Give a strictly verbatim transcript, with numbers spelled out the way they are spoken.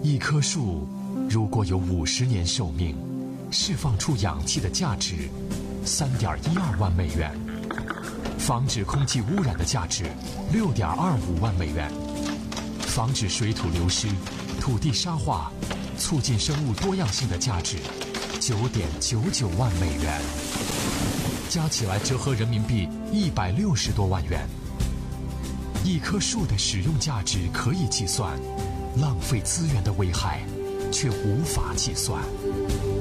一棵树如果有五十年寿命，释放出氧气的价值三点一二万美元，防止空气污染的价值六点二五万美元，防止水土流失、土地沙化、促进生物多样性的价值九点九九万美元，加起来折合人民币一百六十多万元。一棵树的使用价值可以计算，浪费资源的危害却无法计算。